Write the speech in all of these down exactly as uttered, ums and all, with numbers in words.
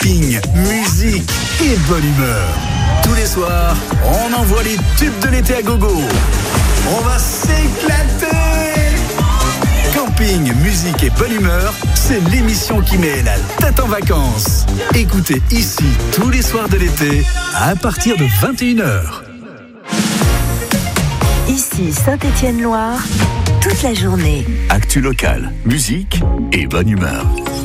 camping, musique et bonne humeur. Tous les soirs, on envoie les tubes de l'été à gogo. On va s'éclater. Camping, musique et bonne humeur, c'est l'émission qui met la tête en vacances. Écoutez ici tous les soirs de l'été à partir de vingt et une heures. Ici Saint-Étienne-Loire, toute la journée. Actu locale, musique et bonne humeur.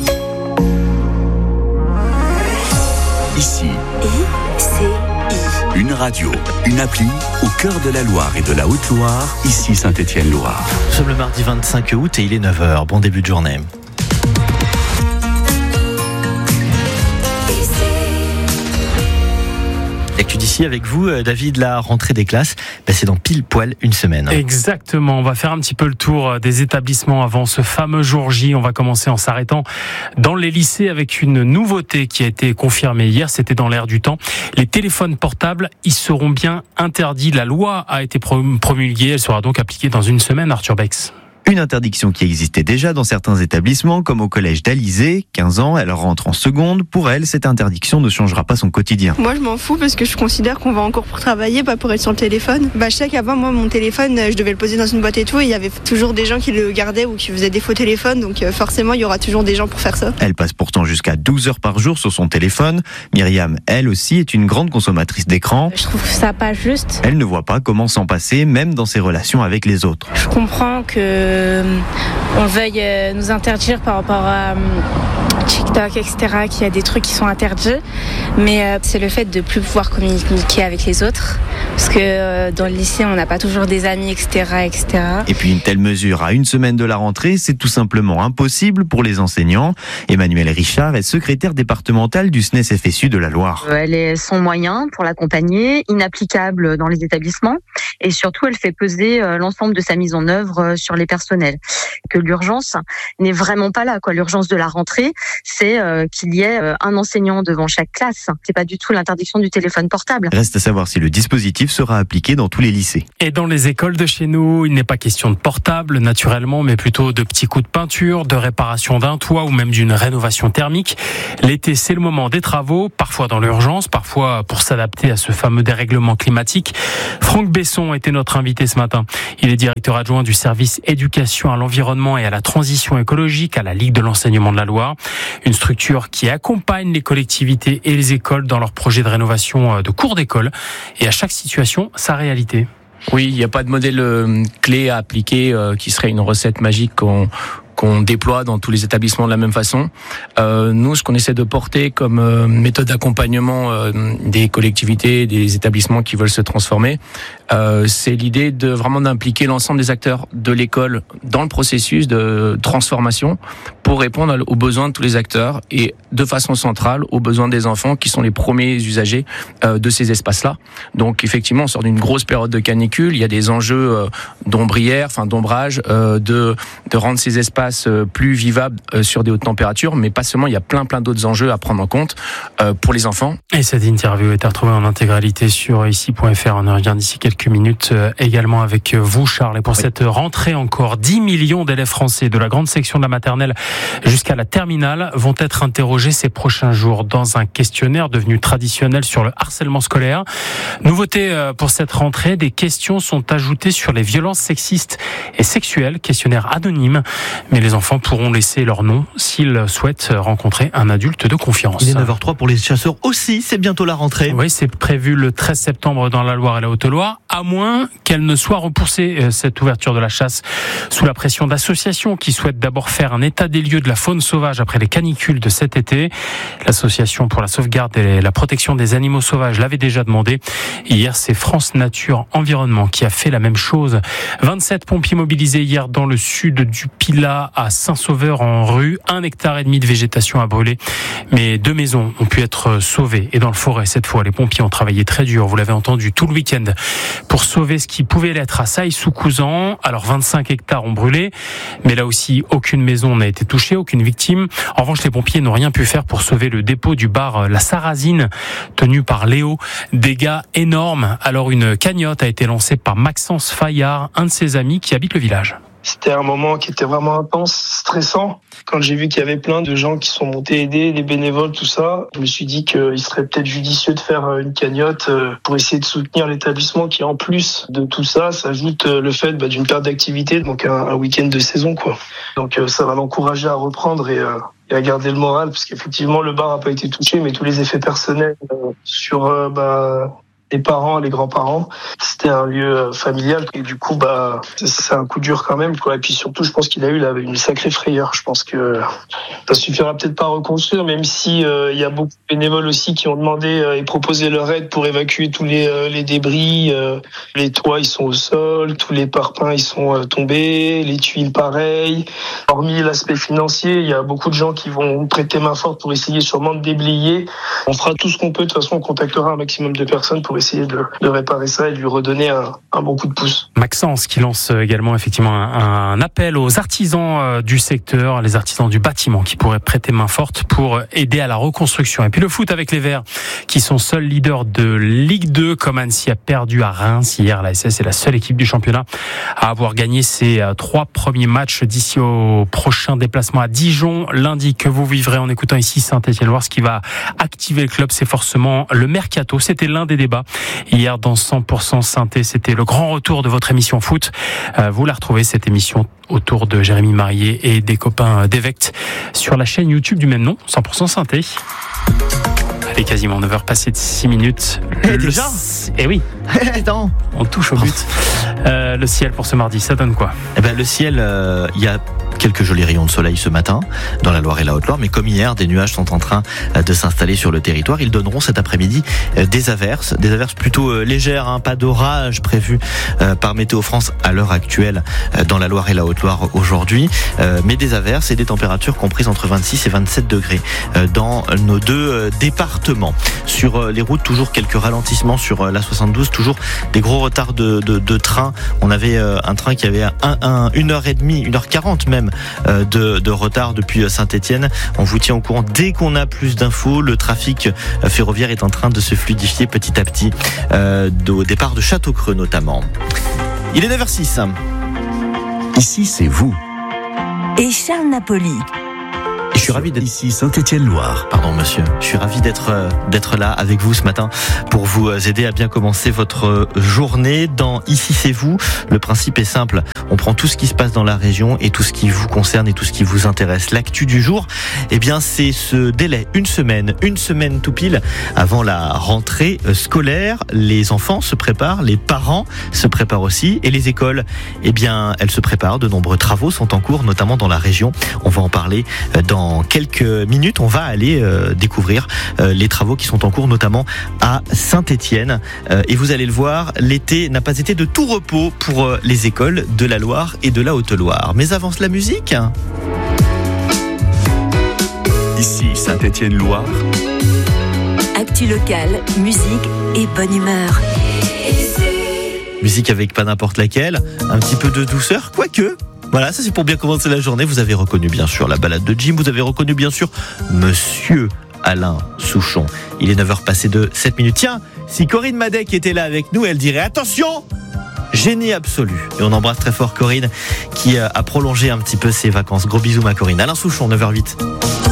Ici, I C I. Une radio, une appli au cœur de la Loire et de la Haute-Loire, ici Saint-Étienne-Loire. Nous sommes le mardi vingt-cinq août et il est neuf heures. Bon début de journée. L'actu d'ici avec vous, David, la rentrée des classes, ben c'est dans pile poil une semaine. Exactement, on va faire un petit peu le tour des établissements avant ce fameux jour J. On va commencer en s'arrêtant dans les lycées avec une nouveauté qui a été confirmée hier, c'était dans l'air du temps. Les téléphones portables, ils seront bien interdits. La loi a été promulguée, elle sera donc appliquée dans une semaine, Arthur Bex. Une interdiction qui existait déjà dans certains établissements, comme au collège d'Alizé, quinze ans, elle rentre en seconde. Pour elle, cette interdiction ne changera pas son quotidien. Moi, je m'en fous parce que je considère qu'on va encore pour travailler, pas pour être sur le téléphone. Bah, je sais qu'avant, moi, mon téléphone, je devais le poser dans une boîte et tout, et il y avait toujours des gens qui le gardaient ou qui faisaient des faux téléphones, donc euh, forcément, il y aura toujours des gens pour faire ça. Elle passe pourtant jusqu'à douze heures par jour sur son téléphone. Myriam, elle aussi, est une grande consommatrice d'écran. Je trouve ça pas juste. Elle ne voit pas comment s'en passer, même dans ses relations avec les autres. Je comprends que on veuille nous interdire par rapport à TikTok, et cetera, qu'il y a des trucs qui sont interdits, mais c'est le fait de plus pouvoir communiquer avec les autres, parce que dans le lycée, on n'a pas toujours des amis, et cetera, et cetera. Et puis une telle mesure à une semaine de la rentrée, c'est tout simplement impossible pour les enseignants. Emmanuelle Richard est secrétaire départementale du S N E S F S U de la Loire. Elle est sans moyen pour l'accompagner, inapplicable dans les établissements, et surtout elle fait peser l'ensemble de sa mise en œuvre sur les personnels. Que l'urgence n'est vraiment pas là, quoi. L'urgence de la rentrée, c'est euh, qu'il y ait euh, un enseignant devant chaque classe. C'est pas du tout l'interdiction du téléphone portable. Reste à savoir si le dispositif sera appliqué dans tous les lycées. Et dans les écoles de chez nous, il n'est pas question de portable, naturellement, mais plutôt de petits coups de peinture, de réparation d'un toit ou même d'une rénovation thermique. L'été, c'est le moment des travaux, parfois dans l'urgence, parfois pour s'adapter à ce fameux dérèglement climatique. Franck Besson était notre invité ce matin. Il est directeur adjoint du service éducation à l'environnement et à la transition écologique à la Ligue de l'enseignement de la Loire. Une structure qui accompagne les collectivités et les écoles dans leurs projets de rénovation de cours d'école. Et à chaque situation, sa réalité. Oui, il n'y a pas de modèle euh, clé à appliquer euh, qui serait une recette magique qu'on qu'on déploie dans tous les établissements de la même façon. Euh, nous, ce qu'on essaie de porter comme euh, méthode d'accompagnement euh, des collectivités, des établissements qui veulent se transformer, euh, c'est l'idée de vraiment d'impliquer l'ensemble des acteurs de l'école dans le processus de transformation pour répondre aux besoins de tous les acteurs et de façon centrale aux besoins des enfants qui sont les premiers usagers euh, de ces espaces-là. Donc effectivement, on sort d'une grosse période de canicule, il y a des enjeux euh, d'ombrière, enfin d'ombrage, euh, de, de rendre ces espaces plus vivables sur des hautes températures, mais pas seulement, il y a plein plein d'autres enjeux à prendre en compte euh, pour les enfants. Et cette interview est à retrouver en intégralité sur ici point f r. On en revient d'ici quelques minutes euh, également avec vous, Charles. Et pour oui. cette rentrée encore, dix millions d'élèves français de la grande section de la maternelle jusqu'à la terminale vont être interrogés ces prochains jours dans un questionnaire devenu traditionnel sur le harcèlement scolaire. Nouveauté euh, pour cette rentrée, des questions sont ajoutées sur les violences sexistes et sexuelles, questionnaire anonyme. Mais les enfants pourront laisser leur nom s'ils souhaitent rencontrer un adulte de confiance. Il est neuf heures trois pour les chasseurs aussi, c'est bientôt la rentrée. Oui, c'est prévu le treize septembre dans la Loire et la Haute-Loire, à moins qu'elle ne soit repoussée, cette ouverture de la chasse, sous la pression d'associations qui souhaitent d'abord faire un état des lieux de la faune sauvage après les canicules de cet été. L'association pour la sauvegarde et la protection des animaux sauvages l'avait déjà demandé. Hier, c'est France Nature Environnement qui a fait la même chose. vingt-sept pompiers mobilisés hier dans le sud du Pilat, à Saint-Sauveur en rue, un hectare et demi de végétation a brûlé, mais deux maisons ont pu être sauvées. Et dans le forêt, cette fois, les pompiers ont travaillé très dur, vous l'avez entendu, tout le week-end, pour sauver ce qui pouvait l'être à Sailly-sous-Couzan. Alors vingt-cinq hectares ont brûlé, mais là aussi, aucune maison n'a été touchée, aucune victime. En revanche, les pompiers n'ont rien pu faire pour sauver le dépôt du bar La Sarrasine, tenu par Léo. Dégâts énormes. Alors une cagnotte a été lancée par Maxence Fayard, un de ses amis qui habite le village. C'était un moment qui était vraiment intense, stressant. Quand j'ai vu qu'il y avait plein de gens qui sont montés aider, des bénévoles, tout ça, je me suis dit qu'il serait peut-être judicieux de faire une cagnotte pour essayer de soutenir l'établissement qui, en plus de tout ça, s'ajoute le fait bah, d'une perte d'activité, donc un, un week-end de saison, quoi. Donc ça va l'encourager à reprendre et, euh, et à garder le moral, parce qu'effectivement le bar n'a pas été touché, mais tous les effets personnels euh, sur euh, bah, les parents, les grands-parents, c'était un lieu familial et du coup bah c'est un coup dur quand même, quoi. Et puis surtout je pense qu'il a eu là une sacrée frayeur. Je pense que ça suffira peut-être pas à reconstruire, même si euh, il y a beaucoup de bénévoles aussi qui ont demandé euh, et proposé leur aide pour évacuer tous les euh, les débris. Euh, les toits ils sont au sol, tous les parpaings ils sont euh, tombés, les tuiles pareil. Hormis l'aspect financier, il y a beaucoup de gens qui vont prêter main forte pour essayer sûrement de déblayer. On fera tout ce qu'on peut. De toute façon on contactera un maximum de personnes pour essayer essayer de, de réparer ça et de lui redonner un, un bon coup de pouce. Maxence qui lance également effectivement un, un appel aux artisans du secteur, les artisans du bâtiment qui pourraient prêter main forte pour aider à la reconstruction. Et puis le foot avec les Verts qui sont seuls leaders de Ligue deux, comme Annecy a perdu à Reims hier. La S S est la seule équipe du championnat à avoir gagné ses trois premiers matchs d'ici au prochain déplacement à Dijon lundi, que vous vivrez en écoutant ici Saint-Étienne-Loire. Ce qui va activer le club, c'est forcément le mercato. C'était l'un des débats hier dans cent pour cent Synthé. C'était le grand retour de votre émission foot. Euh, vous la retrouvez, cette émission, autour de Jérémy Marié et des copains d'Evect sur la chaîne YouTube du même nom, cent pour cent Synthé. Allez, quasiment neuf heures passées de six minutes. Et déjà Eh oui. Attends. On touche au but. Euh, le ciel pour ce mardi, ça donne quoi? Eh ben, le ciel, il euh, y a quelques jolis rayons de soleil ce matin dans la Loire et la Haute-Loire, mais comme hier, des nuages sont en train de s'installer sur le territoire. Ils donneront cet après-midi des averses, des averses plutôt légères, hein, pas d'orage prévu par Météo France à l'heure actuelle dans la Loire et la Haute-Loire aujourd'hui, mais des averses et des températures comprises entre vingt-six et vingt-sept degrés dans nos deux départements. Sur les routes, toujours quelques ralentissements sur la soixante-douze, toujours des gros retards de, de, de train. On avait un train qui avait un, un, une heure et demie, une heure quarante même de, de retard depuis Saint-Étienne. On vous tient au courant dès qu'on a plus d'infos. Le trafic ferroviaire est en train de se fluidifier petit à petit, euh, au départ de Château-Creux notamment. Il est neuf heures six. Ici, c'est vous. Et Charles Napoli. Je suis ravi d'être ici, Saint-Étienne-Loire. Pardon, monsieur. Je suis ravi d'être euh, d'être là avec vous ce matin pour vous aider à bien commencer votre journée. Dans Ici, c'est vous. Le principe est simple. On prend tout ce qui se passe dans la région et tout ce qui vous concerne et tout ce qui vous intéresse. L'actu du jour, eh bien, c'est ce délai, une semaine, une semaine tout pile avant la rentrée scolaire. Les enfants se préparent, les parents se préparent aussi, et les écoles, eh bien, elles se préparent. De nombreux travaux sont en cours, notamment dans la région. On va en parler dans Dans quelques minutes. On va aller euh, découvrir euh, les travaux qui sont en cours, notamment à Saint-Étienne. Euh, et vous allez le voir, l'été n'a pas été de tout repos pour euh, les écoles de la Loire et de la Haute-Loire. Mais avance la musique. Ici, Saint-Étienne-Loire. Actu locale, musique et bonne humeur. Musique avec pas n'importe laquelle, un petit peu de douceur, quoique. Voilà, ça c'est pour bien commencer la journée. Vous avez reconnu bien sûr la balade de Jim, vous avez reconnu bien sûr Monsieur Alain Souchon. Il est neuf heures passées de sept minutes. Tiens, si Corinne Madec était là avec nous, elle dirait attention, génie absolu. Et on embrasse très fort Corinne qui a prolongé un petit peu ses vacances. Gros bisous ma Corinne. Alain Souchon, neuf heures huit.